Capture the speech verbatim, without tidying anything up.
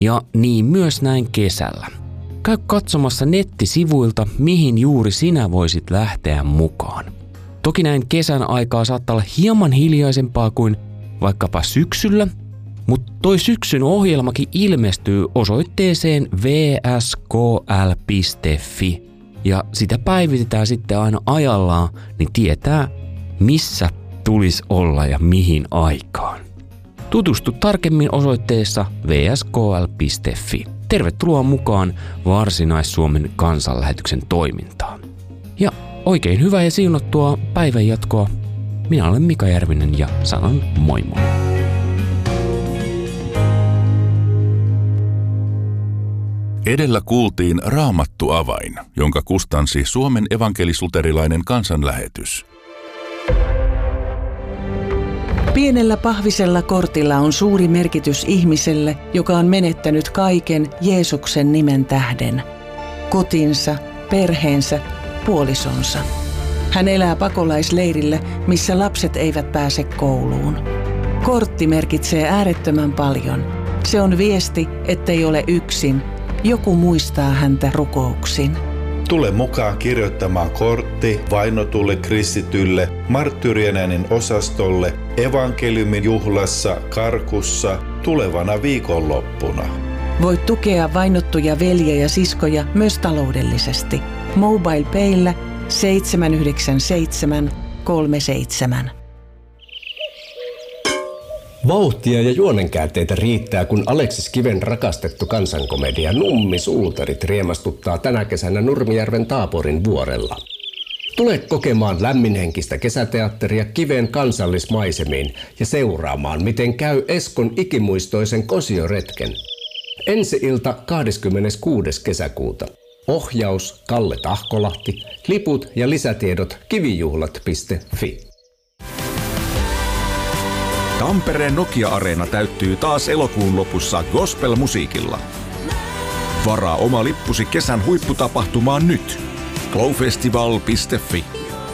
Ja niin myös näin kesällä. Käy katsomassa nettisivuilta, mihin juuri sinä voisit lähteä mukaan. Toki näin kesän aikaa saattaa olla hieman hiljaisempaa kuin vaikkapa syksyllä, mutta toi syksyn ohjelmakin ilmestyy osoitteeseen w s k l piste f i ja sitä päivitetään sitten aina ajallaan, niin tietää missä tulisi olla ja mihin aikaan. Tutustu tarkemmin osoitteessa w s k l piste f i. Tervetuloa mukaan Varsinais-Suomen kansanlähetyksen toimintaan. Ja oikein hyvää ja siunattua päivänjatkoa. Minä olen Mika Järvinen ja sanon moi moi. Edellä kuultiin Raamattu-avain, jonka kustansi Suomen evankelis-luterilainen kansanlähetys. Pienellä pahvisella kortilla on suuri merkitys ihmiselle, joka on menettänyt kaiken Jeesuksen nimen tähden. Kotinsa, perheensä, puolisonsa. Hän elää pakolaisleirillä, missä lapset eivät pääse kouluun. Kortti merkitsee äärettömän paljon. Se on viesti, ettei ole yksin. Joku muistaa häntä rukouksin. Tule mukaan kirjoittamaan kortti vainotulle kristitylle, marttyyrien äänen osastolle, evankeliumin juhlassa Karkussa tulevana viikonloppuna. Voit tukea vainottuja veljiä ja siskoja myös taloudellisesti. Mobile Payllä seitsemän yhdeksän seitsemän kolme seitsemän. Vauhtia ja juonenkäänteitä riittää, kun Aleksis Kiven rakastettu kansankomedia Nummi-suutarit riemastuttaa tänä kesänä Nurmijärven Taaporin vuorella. Tule kokemaan lämminhenkistä kesäteatteria Kiven kansallismaisemiin ja seuraamaan, miten käy Eskon ikimuistoisen kosioretken. Ensi ilta kahdeskymmeneskuudes kesäkuuta. Ohjaus Kalle Tahkolahti, liput ja lisätiedot kivijuhlat piste f i. Tampereen Nokia-areena täyttyy taas elokuun lopussa gospel-musiikilla. Varaa oma lippusi kesän huipputapahtumaan nyt. glowfestival piste f i.